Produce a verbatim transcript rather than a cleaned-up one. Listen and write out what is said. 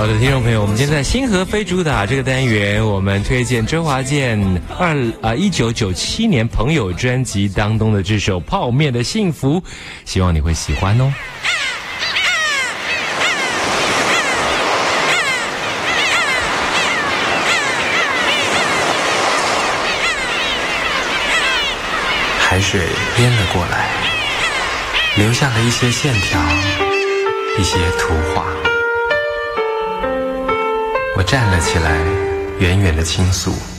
好的，听众朋友，我们今天在星河非主打这个单元，我们推荐周华健二啊一九九七年朋友专辑当中的这首《泡面的幸福》，希望你会喜欢哦。 海水淹了过来，留下了一些线条，一些图画。我站了起来，远远地倾诉。